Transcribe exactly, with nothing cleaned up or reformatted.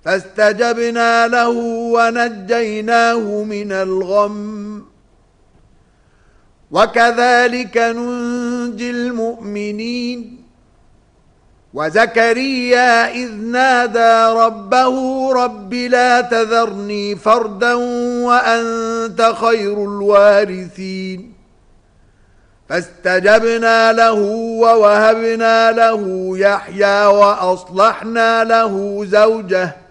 فاستجبنا له ونجيناه من الغم وكذلك ننجي المؤمنين. وزكريا إذ نادى ربه رب لا تذرني فردا وأنت خير الوارثين فاستجبنا له ووهبنا له يحيى وأصلحنا له زوجه